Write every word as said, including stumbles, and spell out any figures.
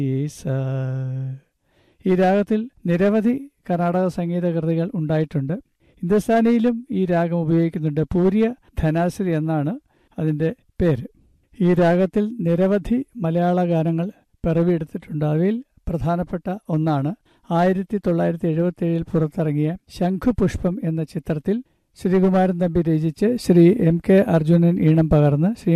ഈ രാഗത്തിൽ നിരവധി കർണാടക സംഗീത കൃതികൾ ഉണ്ടായിട്ടുണ്ട്. ഹിന്ദുസ്ഥാനിയിലും ഈ രാഗം ഉപയോഗിക്കുന്നുണ്ട്. പൂര്യ ധനാശ്രീ എന്നാണ് അതിൻ്റെ പേര്. ഈ രാഗത്തിൽ നിരവധി മലയാള ഗാനങ്ങൾ പിറവിയെടുത്തിട്ടുണ്ട്. അവയിൽ പ്രധാനപ്പെട്ട ഒന്നാണ് ആയിരത്തി തൊള്ളായിരത്തി എഴുപത്തി ഏഴിൽ പുറത്തിറങ്ങിയ ശംഖുപുഷ്പം എന്ന ചിത്രത്തിൽ ശ്രീകുമാരൻ തമ്പി രചിച്ച് ശ്രീ എം കെ അർജുനൻ ഈണം പകർന്ന് ശ്രീ